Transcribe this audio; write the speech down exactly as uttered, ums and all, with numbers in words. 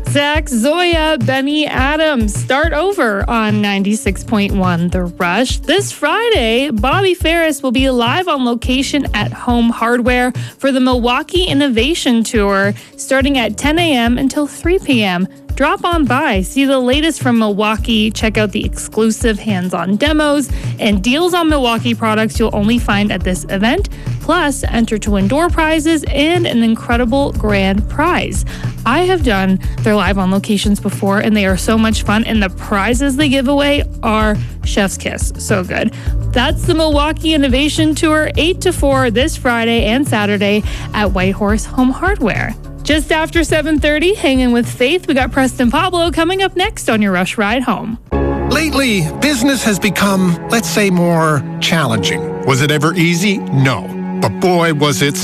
Zach, Zoya, Benny, Adams start over on ninety-six point one The Rush. This Friday, Bobby Ferris will be live on location at Home Hardware for the Milwaukee Innovation Tour starting at ten a.m. until three p.m. Drop on by, see the latest from Milwaukee, check out the exclusive hands-on demos and deals on Milwaukee products you'll only find at this event, plus enter to win door prizes and an incredible grand prize. I have done their live on locations before and they are so much fun, and the prizes they give away are chef's kiss. So good. That's the Milwaukee Innovation Tour, eight to four this Friday and Saturday at Whitehorse Home Hardware. Just after seven thirty, hanging with Faith, we got Preston Pablo coming up next on your Rush Ride Home. Lately, business has become, let's say, more challenging. Was it ever easy? No. But boy, was it